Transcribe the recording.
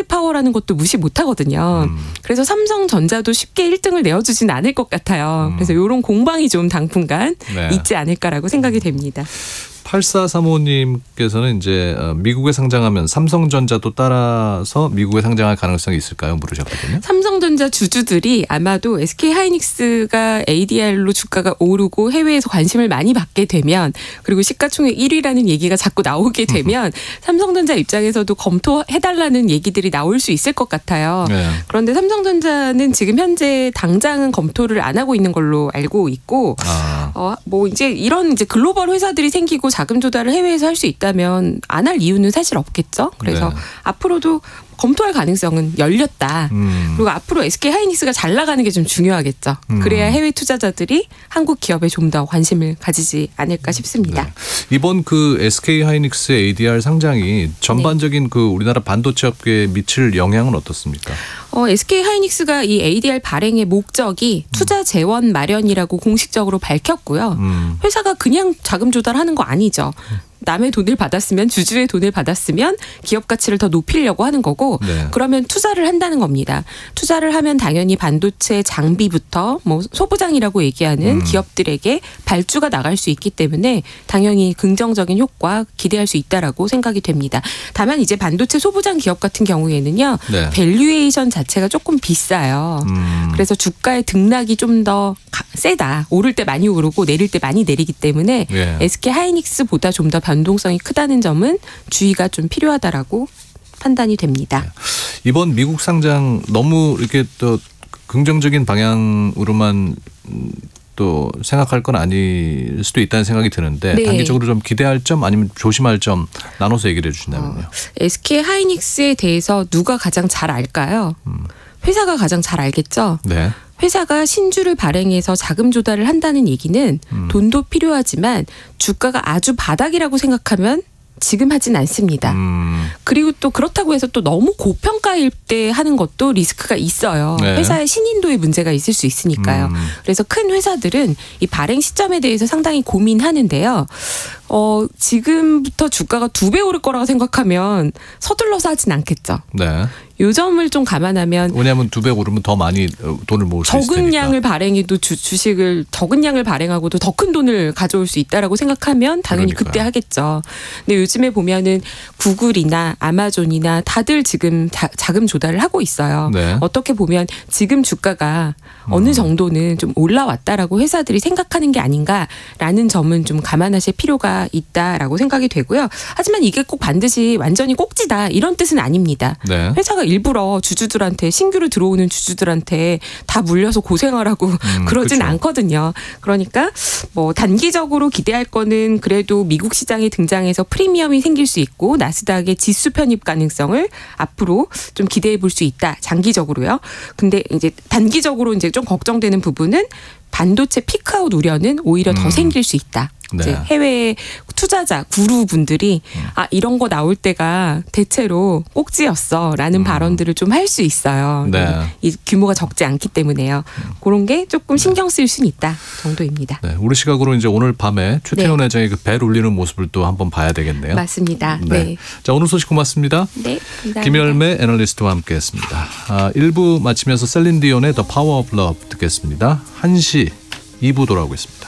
파워라는 것도 무시 못하거든요. 그래서 삼성전자도 쉽게 1등을 내어주진 않을 것 같아요. 그래서 이런 공방이 좀 당분간 있지 않을까라고 생각이 됩니다. 8435님께서는 이제 미국에 상장하면 삼성전자도 따라서 미국에 상장할 가능성이 있을까요? 물으셨거든요. 삼성전자 주주들이 아마도 SK하이닉스가 ADR로 주가가 오르고 해외에서 관심을 많이 받게 되면, 그리고 시가총액 1위라는 얘기가 자꾸 나오게 되면 삼성전자 입장에서도 검토해달라는 얘기들이 나올 수 있을 것 같아요. 그런데 삼성전자는 지금 현재 당장은 검토를 안 하고 있는 걸로 알고 있고, 뭐 이제 이런 이제 글로벌 회사들이 생기고 자금 조달을 해외에서 할 수 있다면 안 할 이유는 사실 없겠죠. 그래서 앞으로도 검토할 가능성은 열렸다. 그리고 앞으로 SK하이닉스가 잘 나가는 게 좀 중요하겠죠. 그래야 해외 투자자들이 한국 기업에 좀 더 관심을 가지지 않을까 싶습니다. 이번 그 SK하이닉스 ADR 상장이 전반적인 그 우리나라 반도체 업계에 미칠 영향은 어떻습니까? SK하이닉스가 이 ADR 발행의 목적이 투자 재원 마련이라고 공식적으로 밝혔고요. 회사가 그냥 자금 조달하는 거 아니죠. 남의 돈을 받았으면, 주주의 돈을 받았으면 기업 가치를 더 높이려고 하는 거고, 그러면 투자를 한다는 겁니다. 투자를 하면 당연히 반도체 장비부터 뭐 소부장이라고 얘기하는 기업들에게 발주가 나갈 수 있기 때문에 당연히 긍정적인 효과 기대할 수 있다라고 생각이 됩니다. 다만 이제 반도체 소부장 기업 같은 경우에는요, 밸류에이션 자체가 조금 비싸요. 그래서 주가의 등락이 좀 더 세다. 오를 때 많이 오르고 내릴 때 많이 내리기 때문에 SK하이닉스보다 좀 더 변동성이 크다는 점은 주의가 좀 필요하다라고 판단이 됩니다. 이번 미국 상장 너무 이렇게 또 긍정적인 방향으로만 또 생각할 건 아닐 수도 있다는 생각이 드는데 단기적으로 좀 기대할 점 아니면 조심할 점 나눠서 얘기를 해주신다면요. SK하이닉스에 대해서 누가 가장 잘 알까요? 회사가 가장 잘 알겠죠. 회사가 신주를 발행해서 자금 조달을 한다는 얘기는 돈도 필요하지만 주가가 아주 바닥이라고 생각하면 지금 하진 않습니다. 그리고 또 그렇다고 해서 또 너무 고평가일 때 하는 것도 리스크가 있어요. 회사의 신인도에 문제가 있을 수 있으니까요. 그래서 큰 회사들은 이 발행 시점에 대해서 상당히 고민하는데요. 지금부터 주가가 2배 오를 거라고 생각하면 서둘러서 하진 않겠죠. 요 점을 좀 감안하면, 왜냐하면 2배 오르면 더 많이 돈을 모을 수 있으니까. 적은 양을 발행해도 주식을 적은 양을 발행하고도 더 큰 돈을 가져올 수 있다라고 생각하면 당연히 그때 하겠죠. 근데 요즘에 보면은 구글이나 아마존이나 다들 지금 자금 조달을 하고 있어요. 어떻게 보면 지금 주가가 어느 정도는 좀 올라왔다라고 회사들이 생각하는 게 아닌가라는 점은 좀 감안하실 필요가 있다라고 생각이 되고요. 하지만 이게 꼭 반드시 완전히 꼭지다 이런 뜻은 아닙니다. 회사가 일부러 주주들한테, 신규로 들어오는 주주들한테 다 물려서 고생하라고 그러진 않거든요. 그러니까 뭐 단기적으로 기대할 거는 그래도 미국 시장에 등장해서 프리미엄이 생길 수 있고 나스닥의 지수 편입 가능성을 앞으로 좀 기대해 볼 수 있다. 장기적으로요. 근데 이제 단기적으로 이제 좀 걱정되는 부분은 반도체 피크아웃 우려는 오히려 더 생길 수 있다. 이제 해외 투자자 구루분들이 이런 거 나올 때가 대체로 꼭지였어라는 발언들을 좀 할 수 있어요. 이 규모가 적지 않기 때문에요. 그런 게 조금 신경 쓰일 수는 있다 정도입니다. 우리 시각으로 이제 오늘 밤에 최태원 회장의 그 벨 울리는 모습을 또 한번 봐야 되겠네요. 맞습니다. 자, 오늘 소식 고맙습니다. 감사합니다. 김열매 애널리스트와 함께했습니다. 1부 마치면서 셀린 디온의 The Power of Love 듣겠습니다. 1시 2부 돌아오겠습니다.